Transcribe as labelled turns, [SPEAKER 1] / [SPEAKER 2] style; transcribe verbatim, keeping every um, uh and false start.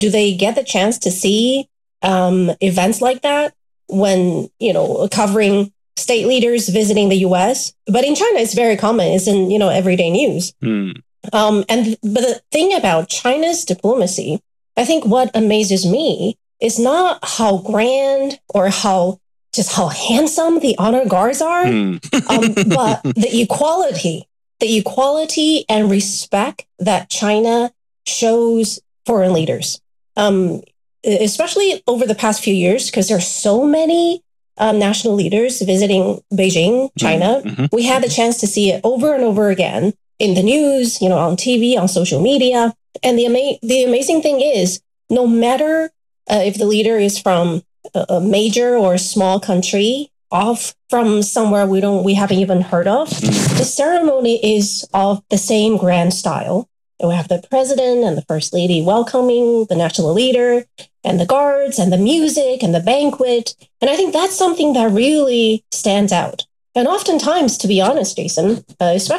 [SPEAKER 1] do they get the chance to see um, events like that when, you know, covering state leaders visiting the U S? But in China, it's very common. It's in, you know, everyday news.
[SPEAKER 2] Mm.
[SPEAKER 1] Um, and but the thing about China's diplomacy, I think what amazes me is not how grand or how just how handsome the honor guards are,
[SPEAKER 2] Mm.
[SPEAKER 1] um, but the equality, the equality and respect that China shows foreign leaders, um, especially over the past few years, because there are so many um, national leaders visiting Beijing, China.
[SPEAKER 2] Mm-hmm.
[SPEAKER 1] We had the chance to see it over and over again in the news, you know, on T V, on social media. And the ama- the amazing thing is, no matter uh, if the leader is from a, a major or small country, off from somewhere we don't we haven't even heard of, the ceremony is of the same grand style. And we have the president and the first lady welcoming the national leader, and the guards and the music and the banquet. And I think that's something that really stands out. And oftentimes, to be honest, Jason, uh, especially